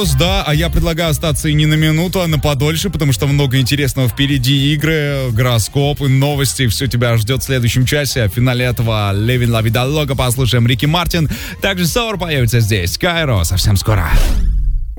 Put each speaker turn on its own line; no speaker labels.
Да, а я предлагаю остаться и не на минуту, а на подольше, потому что много интересного впереди. Игры, гороскопы, новости. Все тебя ждет в следующем часе. А в финале этого Living La Vida Loca послушаем Рики Мартин. Также Sour появится здесь. Кайро совсем скоро.